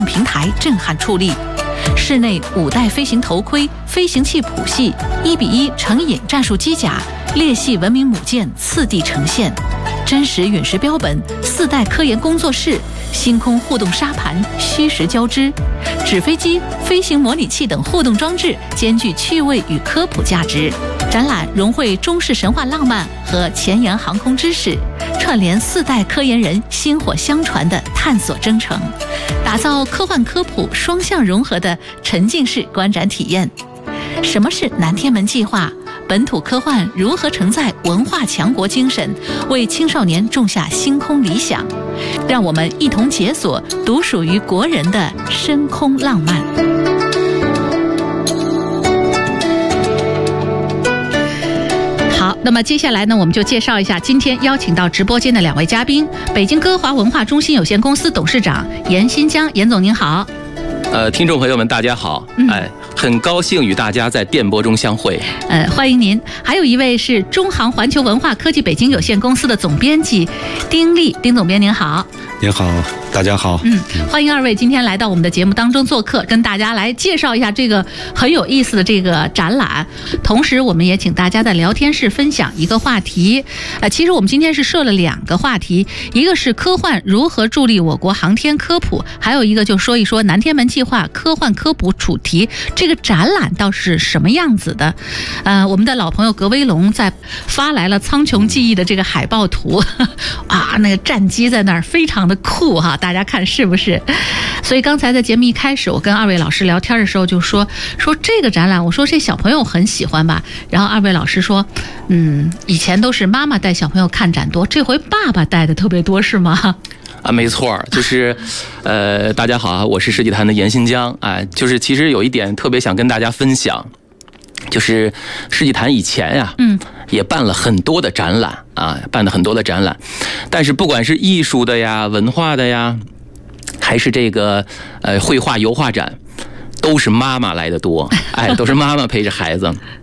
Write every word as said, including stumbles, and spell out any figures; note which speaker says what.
Speaker 1: 平台震撼矗立。室内五代飞行头盔、飞行器谱系、一比一成影战术机甲、列系文明母舰次第呈现，真实陨石标本、四代科研工作室、星空互动沙盘虚实交织，纸飞机、飞行模拟器等互动装置兼具趣味与科普价值。展览融汇中式神话浪漫和前沿航空知识，串联四代科研人薪火相传的探索征程，打造科幻科普双向融合的沉浸式观展体验。什么是南天门计划？本土科幻如何承载文化强国精神，为青少年种下星空理想？让我们一同解锁独属于国人的深空浪漫。好，那么接下来呢，我们就介绍一下今天邀请到直播间的两位嘉宾：北京歌华文化中心有限公司董事长严新江，严总您好。
Speaker 2: 呃，听众朋友们，大家好，哎，很高兴与大家在电波中相会。
Speaker 1: 呃，欢迎您。还有一位是中航环球文化科技北京有限公司的总编辑丁力，丁总编您好。
Speaker 3: 您好，大家好。
Speaker 1: 嗯，欢迎二位今天来到我们的节目当中做客，跟大家来介绍一下这个很有意思的这个展览。同时，我们也请大家在聊天室分享一个话题。呃，其实我们今天是设了两个话题，一个是科幻如何助力我国航天科普，还有一个就说一说南天门计划科幻科普主题这个展览倒是什么样子的。呃，我们的老朋友格威龙在发来了苍穹记忆的这个海报图，啊，那个战机在那儿非常的酷哈，大家看是不是？所以刚才在节目一开始，我跟二位老师聊天的时候就说说这个展览，我说这小朋友很喜欢吧，然后二位老师说，嗯，以前都是妈妈带小朋友看展多，这回爸爸带的特别多是吗？
Speaker 2: 啊，没错，就是，呃，大家好，我是世纪坛的严新江，哎，就是其实有一点特别想跟大家分享，就是世纪坛以前呀、啊，嗯，也办了很多的展览啊，办了很多的展览，但是不管是艺术的呀、文化的呀，还是这个呃绘画、油画展，都是妈妈来的多，哎，都是妈妈陪着孩子。